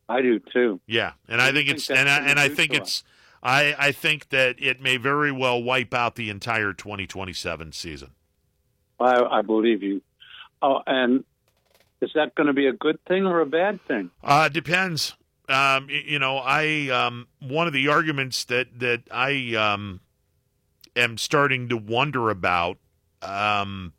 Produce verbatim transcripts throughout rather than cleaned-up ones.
I do too. Yeah, and I think think it's that's and I, gonna and I do think to it's I I think that it may very well wipe out the entire twenty twenty-seven season. I, I believe you. Oh, and is that going to be a good thing or a bad thing? Uh, depends. Um, y- you know, I um, one of the arguments that that I um, am starting to wonder about. Um,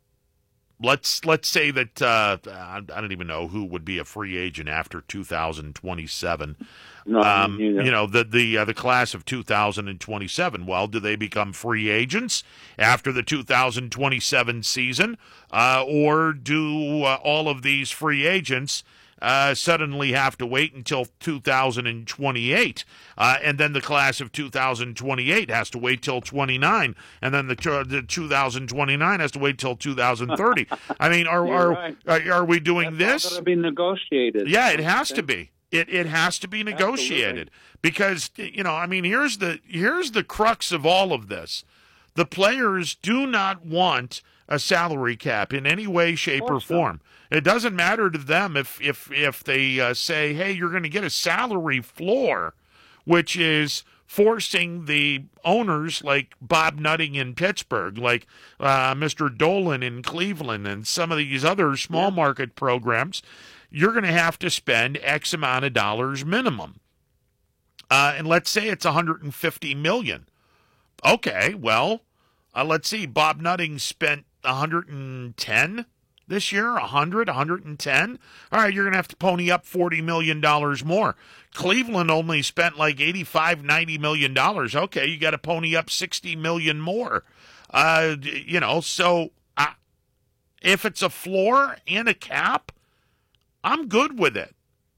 let's let's say that uh, I I don't even know who would be a free agent after two thousand twenty-seven. No, Um, me neither. you know, the the uh, the class of two thousand twenty-seven. Well, do they become free agents after the two thousand twenty-seven season, uh, or do uh, all of these free agents uh, suddenly have to wait until two thousand twenty-eight, uh, and then the class of two thousand twenty-eight has to wait till twenty-nine, and then the, the two thousand twenty-nine has to wait till two thousand thirty. I mean, are You're are, right. are are we doing That's this? going to be negotiated. Yeah, it has to be. It it has to be negotiated Absolutely. because you know, I mean, here's the here's the crux of all of this. The players do not want a salary cap in any way, shape, or course not. form. It doesn't matter to them if if if they uh, say, "Hey, you're going to get a salary floor," which is forcing the owners like Bob Nutting in Pittsburgh, like uh, Mister Dolan in Cleveland, and some of these other small Yeah. market programs. You're going to have to spend X amount of dollars minimum. Uh, and let's say it's one hundred fifty million dollars. Okay, well, uh, let's see. Bob Nutting spent one hundred ten this year, one hundred, one hundred ten. All right, you're going to have to pony up forty million dollars more. Cleveland only spent like eighty-five, ninety million dollars. Okay, you got to pony up sixty million dollars more. Uh, you know, so uh, if it's a floor and a cap, I'm good with it.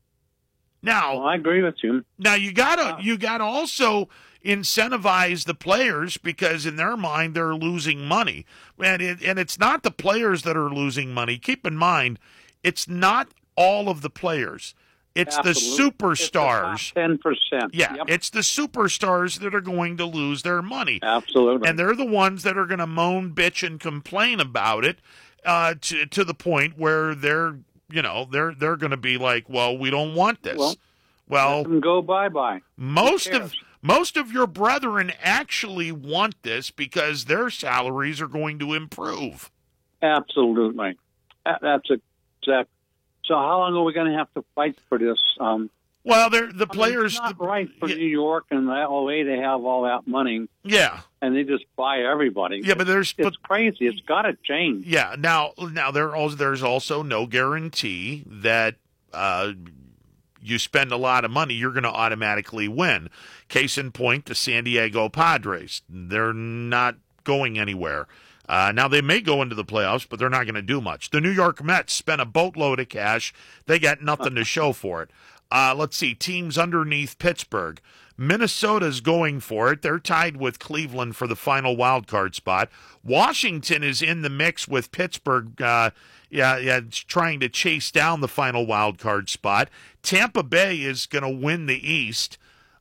Now, Well, I agree with you. now you gotta Uh, you gotta also incentivize the players because in their mind they're losing money, and it, and it's not the players that are losing money. Keep in mind, it's not all of the players. It's the superstars. Ten percent. Yeah, Yep. it's the superstars that are going to lose their money. Absolutely. And they're the ones that are going to moan, bitch, and complain about it uh, to to the point where they're, you know, they're they're going to be like, well, we don't want this. Well, Well, Let them go bye bye. most Who of cares? most of your brethren actually want this because their salaries are going to improve. Absolutely. That- That's exact. So how long are we going to have to fight for this? Um, Well, they're the I mean, players. it's not the- right for yeah, New York and L A to have all that money yeah, and they just buy everybody. yeah, but there's It's but crazy. It's got to change. yeah. Now, now there also there's also no guarantee that uh, you spend a lot of money, you're going to automatically win. Case in point, the San Diego Padres. They're not going anywhere. Uh, now, they may go into the playoffs, but they're not going to do much. The New York Mets spent a boatload of cash. They got nothing to show for it. Uh, let's see, teams underneath Pittsburgh. Minnesota's going for it. They're tied with Cleveland for the final wild card spot. Washington is in the mix with Pittsburgh, uh, yeah, yeah, trying to chase down the final wild card spot. Tampa Bay is going to win the East.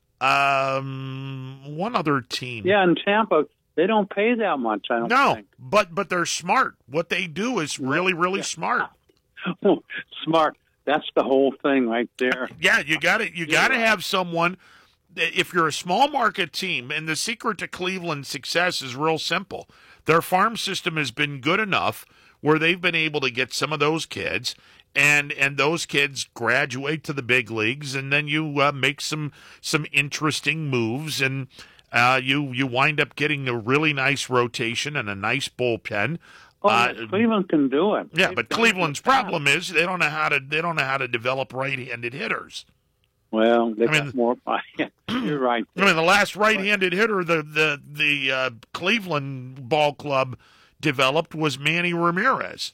Um, one other team. Yeah, in Tampa, they don't pay that much, I don't No, think. but but they're smart. What they do is really, really smart. Smart. That's the whole thing right there. Yeah, you got to you You're got to right. have someone. If you're a small market team, and the secret to Cleveland's success is real simple. Their farm system has been good enough where they've been able to get some of those kids, and and those kids graduate to the big leagues, and then you uh, make some some interesting moves, and uh, you you wind up getting a really nice rotation and a nice bullpen. Oh, Uh, yes, Cleveland can do it. Yeah, They've but done it Cleveland's in the past. problem is they don't know how to they don't know how to develop right-handed hitters. Well, they I mean- got more. You're right. I mean, the last right-handed hitter the the the uh, Cleveland ball club developed was Manny Ramirez.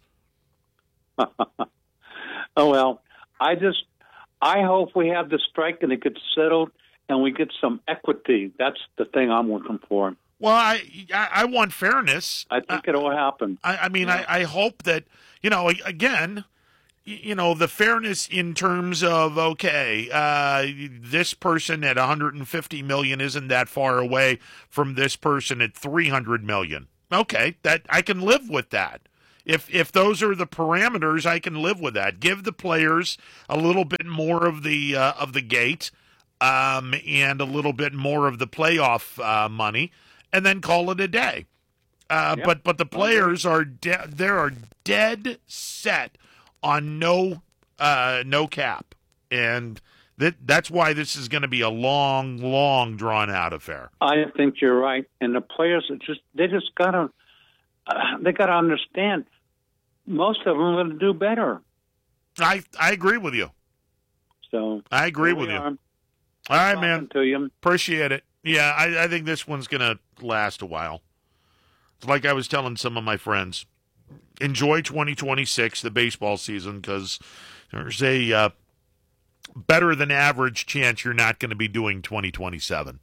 Oh well, I just I hope we have the strike and it gets settled and we get some equity. That's the thing I'm looking for. Well, I I, I want fairness. I think it'll happen. I, I mean, Yeah. I, I hope that, you know, again, y- you know, the fairness in terms of, okay, uh, this person at one hundred fifty million isn't that far away from this person at three hundred million. Okay, that I can live with that. If if those are the parameters, I can live with that. Give the players a little bit more of the uh, of the gate, um, and a little bit more of the playoff uh, money, and then call it a day. Uh, yep. But but the players are de- they are dead set on no uh, no cap, and that that's why this is going to be a long, long drawn out affair. I think you're right, and the players are just they just gotta uh, they gotta understand. Most of them are going to do better. I I agree with you. So I agree with you. Are. All right, Talking man. To you. Appreciate it. Yeah, I, I think this one's going to last a while. It's like I was telling some of my friends, enjoy twenty twenty-six, the baseball season, because there's a uh, better than average chance you're not going to be doing twenty twenty-seven.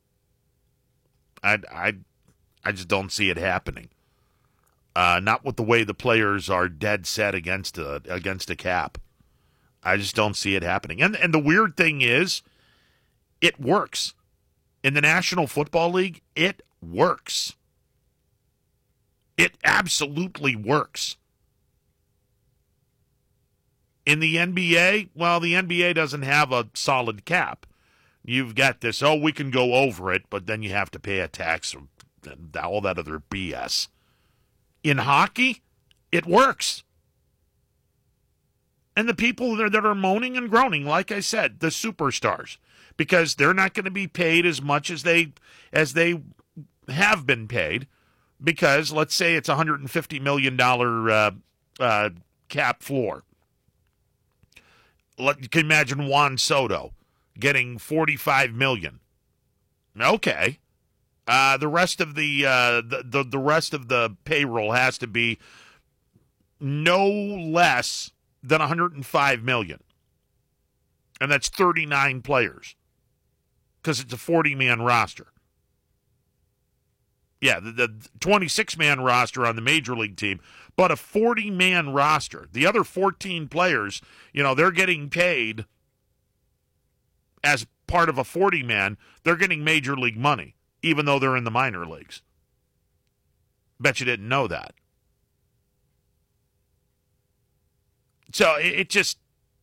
I I I just don't see it happening. Uh, not with the way the players are dead set against a, against a cap. I just don't see it happening. And and the weird thing is, it works. In the National Football League, it works. It absolutely works. In the N B A, well, the N B A doesn't have a solid cap. You've got this, oh, we can go over it, but then you have to pay a tax and all that other B S. In hockey, it works. And the people that are moaning and groaning, like I said, the superstars, because they're not going to be paid as much as they as they have been paid, because let's say it's a one hundred fifty million dollars uh, uh, cap floor. Let, you can imagine Juan Soto getting forty-five million dollars. Okay. Uh, the rest of the, uh, the, the the rest of the payroll has to be no less than one hundred five million dollars. And that's thirty-nine players, because it's a forty-man roster. Yeah, the, the twenty-six-man roster on the Major League team, but a forty-man roster. The other fourteen players, you know, they're getting paid as part of a forty-man. They're getting Major League money, even though they're in the minor leagues. Bet you didn't know that. So it, it just...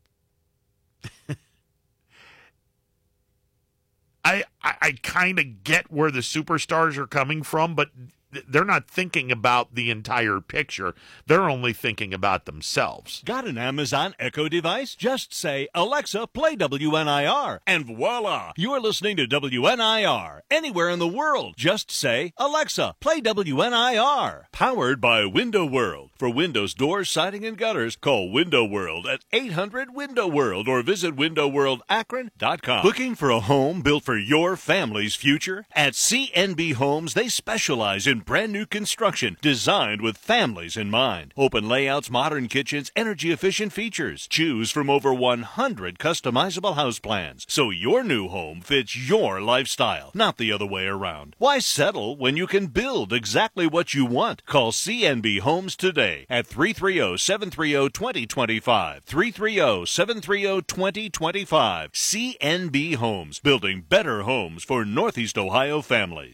I, I, I kind of get where the superstars are coming from, but they're not thinking about the entire picture. They're only thinking about themselves. Got an Amazon Echo device? Just say, Alexa, play W N I R, and voila! You're listening to W N I R. Anywhere in the world, just say, Alexa, play W N I R. Powered by Window World. For windows, doors, siding, and gutters, call Window World at eight hundred window world or visit window world akron dot com. Looking for a home built for your family's future? At C N B Homes, they specialize in brand new construction designed with families in mind. Open layouts, modern kitchens, energy efficient features. Choose from over one hundred customizable house plans, so your new home fits your lifestyle, not the other way around. Why settle when you can build exactly what you want? Call C N B Homes today at three three zero, seven three zero, two zero two five. three three zero, seven three zero, two zero two five. C N B Homes, building better homes for Northeast Ohio families.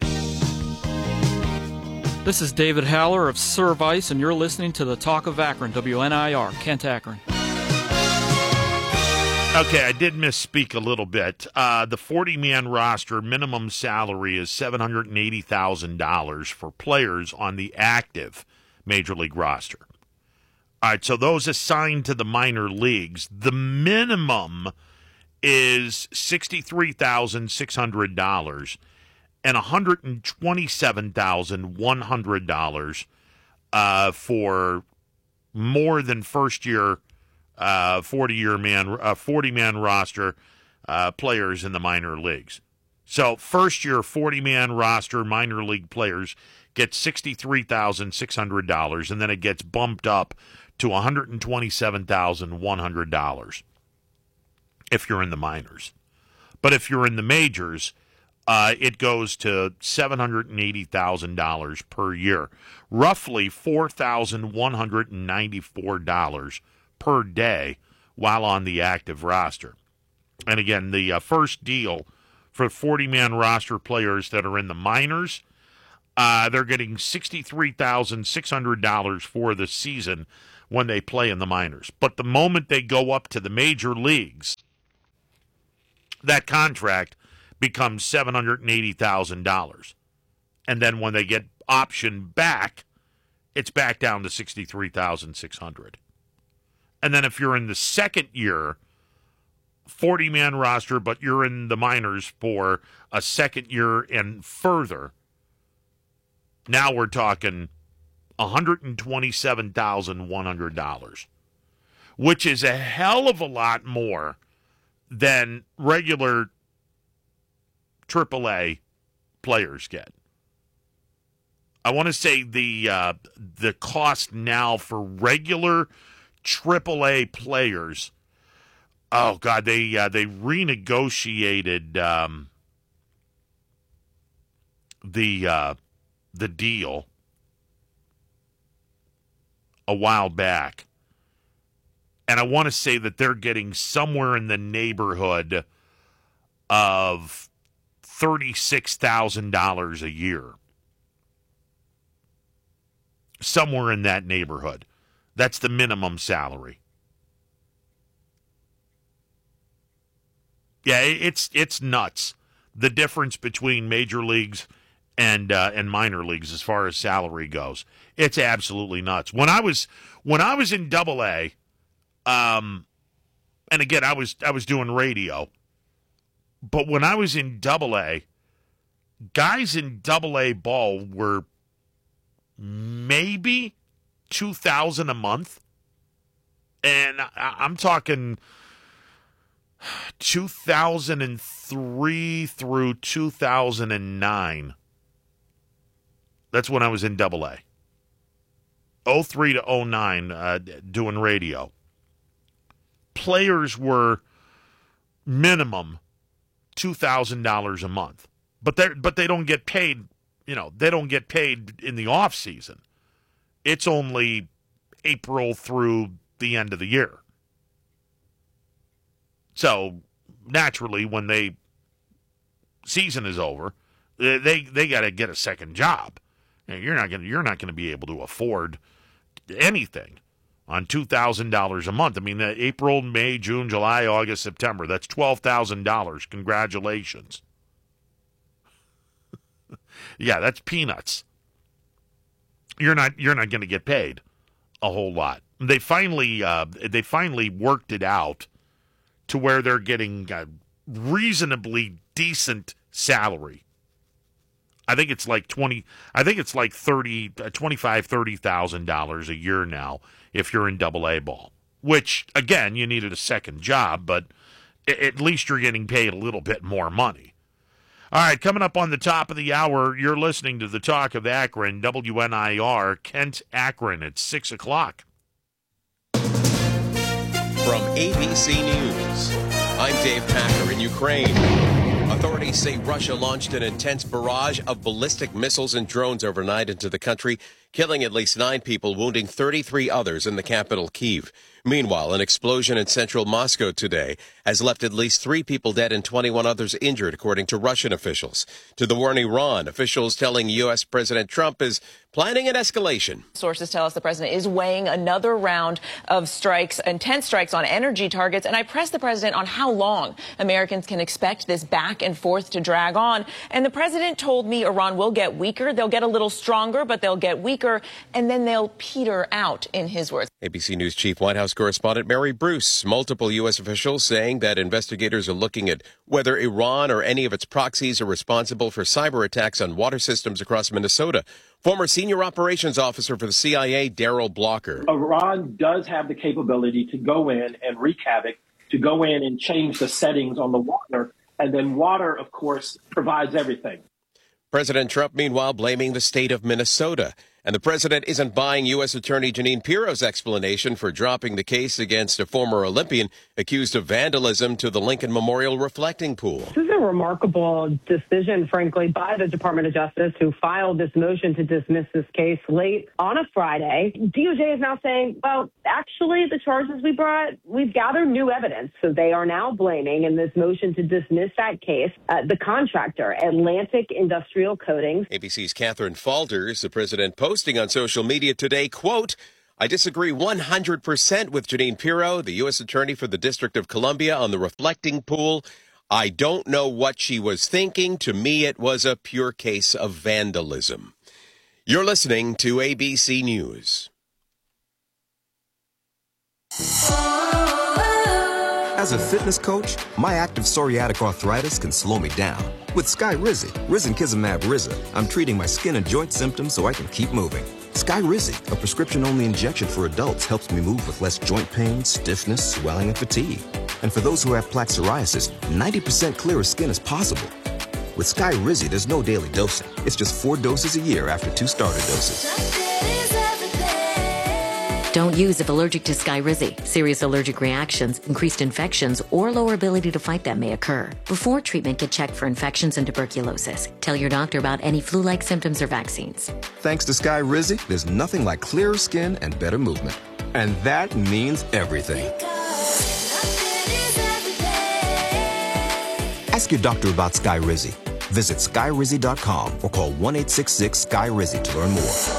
This is David Haller of Service, and you're listening to the Talk of Akron, W N I R, Kent, Akron. Okay, I did misspeak a little bit. Uh, the forty-man roster minimum salary is seven hundred eighty thousand dollars for players on the active Major League roster. All right, so those assigned to the minor leagues, the minimum is sixty-three thousand six hundred dollars. And one hundred twenty-seven thousand one hundred dollars uh, for more than first year, uh, forty year man, uh, forty man roster uh, players in the minor leagues. So first year forty man roster minor league players get sixty-three thousand six hundred dollars, and then it gets bumped up to one hundred twenty-seven thousand one hundred dollars if you're in the minors. But if you're in the majors, Uh, it goes to seven hundred eighty thousand dollars per year, roughly four thousand one hundred ninety-four dollars per day while on the active roster. And again, the uh, first deal for forty man roster players that are in the minors, Uh, they're getting sixty-three thousand six hundred dollars for the season when they play in the minors. But the moment they go up to the major leagues, that contract becomes seven hundred eighty thousand dollars. And then when they get option back, it's back down to sixty-three thousand six hundred dollars. And then if you're in the second year, forty-man roster, but you're in the minors for a second year and further, now we're talking one hundred twenty-seven thousand one hundred dollars, which is a hell of a lot more than regular triple A players get. I want to say the uh, the cost now for regular triple A players, oh God, they uh, they renegotiated um, the uh, the deal a while back, and I want to say that they're getting somewhere in the neighborhood of thirty-six thousand dollars a year. Somewhere in that neighborhood. That's the minimum salary. Yeah, it's it's nuts. The difference between major leagues and uh, and minor leagues as far as salary goes. It's absolutely nuts. When I was when I was in Double A, um, and again I was I was doing radio, but when I was in Double A, guys in Double A ball were maybe two thousand a month, and I, I'm talking two thousand three through two thousand nine. That's when I was in Double A. oh three to oh nine, uh, doing radio. Players were minimum two thousand dollars a month, but they but they don't get paid. You know, they don't get paid in the off season. It's only April through the end of the year. So naturally, when they season is over, they they got to get a second job. And you're not gonna you're not gonna be able to afford anything on two thousand dollars a month. I mean, uh, April, May, June, July, August, September. That's twelve thousand dollars. Congratulations. Yeah, that's peanuts. You're not you're not going to get paid a whole lot. They finally uh, they finally worked it out to where they're getting a reasonably decent salary. I think it's like twenty. I think it's like thirty, twenty-five, thirty thousand dollars a year now if you're in Double A ball. Which again, you needed a second job, but at least you're getting paid a little bit more money. All right, coming up on the top of the hour, you're listening to the Talk of Akron, W N I R, Kent, Akron at six o'clock. From A B C News, I'm Dave Packer in Ukraine. Authorities say Russia launched an intense barrage of ballistic missiles and drones overnight into the country, killing at least nine people, wounding thirty-three others in the capital, Kyiv. Meanwhile, an explosion in central Moscow today has left at least three people dead and twenty-one others injured, according to Russian officials. To the war in Iran, officials telling U S. President Trump is planning an escalation. Sources tell us the president is weighing another round of strikes, intense strikes on energy targets. And I pressed the president on how long Americans can expect this back and forth to drag on. And the president told me Iran will get weaker. They'll get a little stronger, but they'll get weaker, and then they'll peter out, in his words. A B C News Chief White House correspondent Mary Bruce. Multiple U S officials saying that investigators are looking at whether Iran or any of its proxies are responsible for cyber attacks on water systems across Minnesota. Former senior operations officer for the C I A, Daryl Blocker. Iran does have the capability to go in and wreak havoc, to go in and change the settings on the water. And then water, of course, provides everything. President Trump, meanwhile, blaming the state of Minnesota. And the president isn't buying U S. Attorney Jeanine Pirro's explanation for dropping the case against a former Olympian accused of vandalism to the Lincoln Memorial reflecting pool. This is a remarkable decision, frankly, by the Department of Justice, who filed this motion to dismiss this case late on a Friday. D O J is now saying, well, actually, the charges we brought, we've gathered new evidence. So they are now blaming, in this motion to dismiss that case, uh, the contractor, Atlantic Industrial Coatings. A B C's Catherine Falders, the president, posting on social media today, quote, I disagree one hundred percent with Jeanine Pirro, the U S attorney for the District of Columbia, on the reflecting pool. I don't know what she was thinking. To me, it was a pure case of vandalism. You're listening to A B C News. As a fitness coach, my active psoriatic arthritis can slow me down. With Skyrizi, Risankizumab Riza, I'm treating my skin and joint symptoms so I can keep moving. Skyrizi, a prescription-only injection for adults, helps me move with less joint pain, stiffness, swelling, and fatigue. And for those who have plaque psoriasis, ninety percent clearer skin is possible. With Skyrizi, there's no daily dosing. It's just four doses a year after two starter doses. Don't use if allergic to Skyrizi. Serious allergic reactions, increased infections, or lower ability to fight them may occur. Before treatment, get checked for infections and tuberculosis. Tell your doctor about any flu-like symptoms or vaccines. Thanks to Skyrizi, there's nothing like clearer skin and better movement. And that means everything. Ask your doctor about Skyrizi. Visit Skyrizi dot com or call one eight six six Sky Rizi to learn more.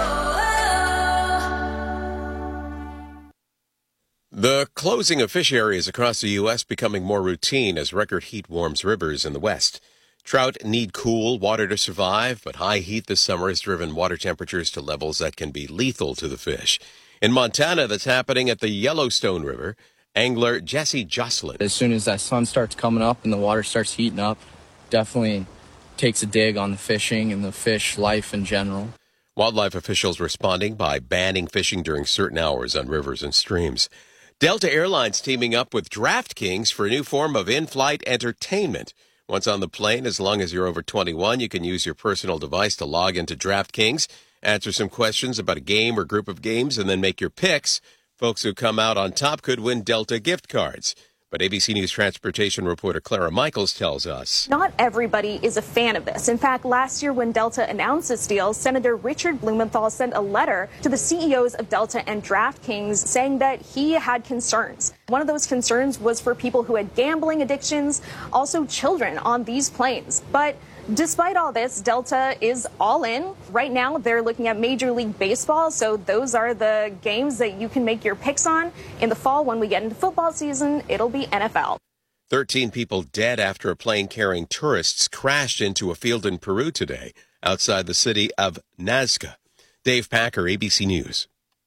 The closing of fish areas across the U S becoming more routine as record heat warms rivers in the West. Trout need cool water to survive, but high heat this summer has driven water temperatures to levels that can be lethal to the fish. In Montana, that's happening at the Yellowstone River. Angler Jesse Jocelyn. As soon as that sun starts coming up and the water starts heating up, definitely takes a dig on the fishing and the fish life in general. Wildlife officials responding by banning fishing during certain hours on rivers and streams. Delta Airlines teaming up with DraftKings for a new form of in-flight entertainment. Once on the plane, as long as you're over twenty-one, you can use your personal device to log into DraftKings, answer some questions about a game or group of games, and then make your picks. Folks who come out on top could win Delta gift cards. But A B C News transportation reporter Clara Michaels tells us. Not everybody is a fan of this. In fact, last year when Delta announced this deal, Senator Richard Blumenthal sent a letter to the C E Os of Delta and DraftKings saying that he had concerns. One of those concerns was for people who had gambling addictions, also children on these planes. But despite all this, Delta is all in. Right now, they're looking at Major League Baseball, so those are the games that you can make your picks on. In the fall, when we get into football season, it'll be N F L. Thirteen people dead after a plane carrying tourists crashed into a field in Peru today, outside the city of Nazca. Dave Packer, A B C News.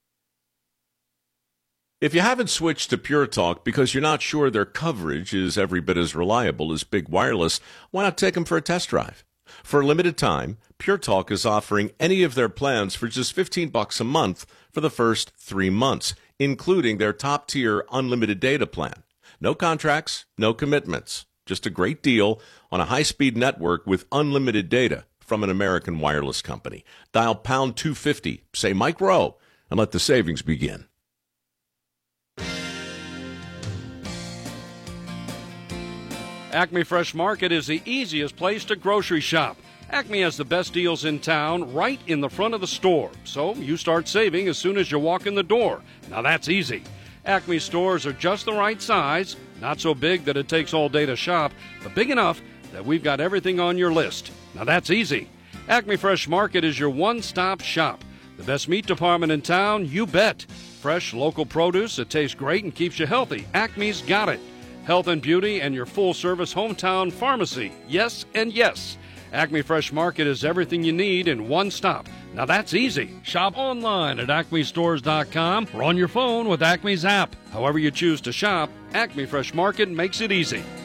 If you haven't switched to Pure Talk because you're not sure their coverage is every bit as reliable as Big Wireless, why not take them for a test drive? For a limited time, Pure Talk is offering any of their plans for just fifteen bucks a month for the first three months, including their top-tier unlimited data plan. No contracts, no commitments, just a great deal on a high-speed network with unlimited data from an American wireless company. Dial pound two fifty, say Mike Rowe, and let the savings begin. Acme Fresh Market is the easiest place to grocery shop. Acme has the best deals in town right in the front of the store. So you start saving as soon as you walk in the door. Now that's easy. Acme stores are just the right size, not so big that it takes all day to shop, but big enough that we've got everything on your list. Now that's easy. Acme Fresh Market is your one-stop shop. The best meat department in town, you bet. Fresh local produce that tastes great and keeps you healthy. Acme's got it. Health and beauty and your full-service hometown pharmacy. Yes and yes. Acme Fresh Market is everything you need in one stop. Now that's easy. Shop online at acme stores dot com or on your phone with Acme's app. However you choose to shop, Acme Fresh Market makes it easy.